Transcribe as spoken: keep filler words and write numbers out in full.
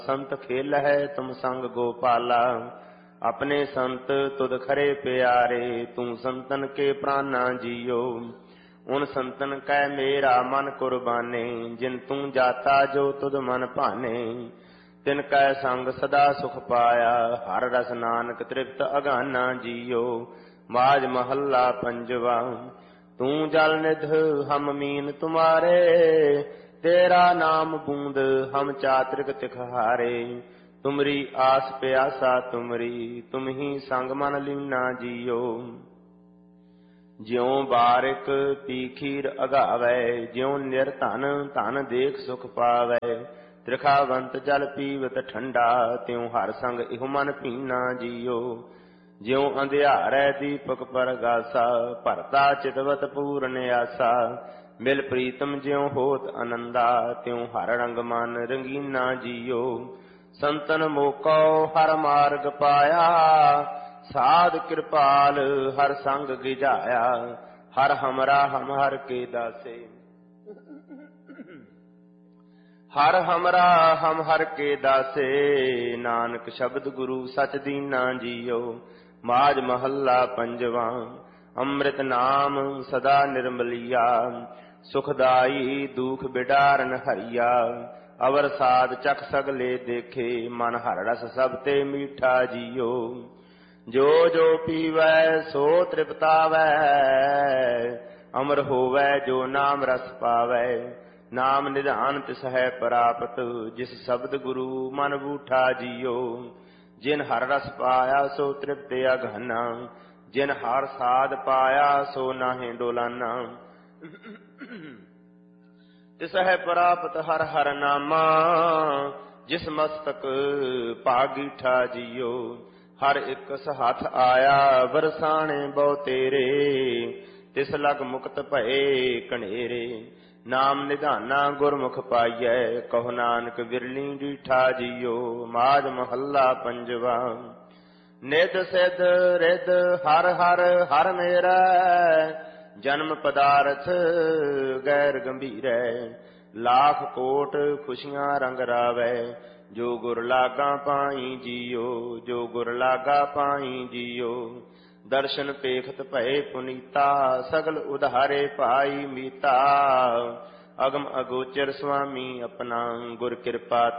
संत खेल है तुम संग गोपाला, अपने संत तुद खरे प्यारे, तू संतन के प्राणा जियो। उन संतन कै मेरा मन कुर्बाने, जिन तू जाता जो तुद मन भाने। तिन कै संग सदा सुख पाया, हर रस नानक तृप्त अगाना जियो। माज महल्ला पंजवा। तू जल निध हम मीन तुम्हारे, तेरा नाम बूंद हम चात्रिक तिखारे। तुमरी आस प्यासा तुमरी, तुम ही संग मन लीना जियो। ज्यों बारिक पी खीर अगावै, ज्यों निर्धन धन देख सुख पावै। त्रिखावंत जल पीवत ठंडा, त्यों हर संग इहो मन पीना जियो। ज्यों अंधियारै दीपक परगासा, भरता चितवत पूर्ण आसा। मिल प्रीतम ज्यों होत आनंदा, त्यों हर रंग मन रंगीना जियो। संतन मोको हर मार्ग पाया, साध कृपाल हर संग गिजाया। हर हमरा हम हर के दासे, हर हमरा हम हर के दासे। नानक शब्द गुरु सच दीना जियो। माज महल्ला पंजवा। अमृत नाम सदा निर्मलिया, सुखदाई दुख बिडारन हरिया। अवर साध चख सगले देखे, मन हर रस सब ते मीठा जियो। जो जो पीवै सो तृप्तावै, अमर होवै जो नाम रस पावै। नाम निधान तिस है प्राप्त, जिस शब्द गुरु मन बूठा जियो। जिन हर रस पाया सो तृप्त अघना, जिन हर साध पाया सो नाहि डोलाना। तिस है प्राप्त हर हर नामा, जिस मस्तक भागीठा जियो। हर एक हाथ आया बरसाने बहु तेरे, तिस लग मुक्त भये कनेरे। नाम निधाना गुरमुख पाइयै, कहो नानक बिरली डीठा जियो। माज महल्ला पंजवा। निध सिध रिध हर हर हर मेरा, जन्म पदारथ गैर गंभीरै। लाख कोट खुशियां रंग रावै, जो गुर लागा पाई जियो। जो गुर लागा पाई जियो। दर्शन पेखत भये पुनीता, सगल उधारे पाई मीता। अगम अगोचर स्वामी अपना, गुर कृपा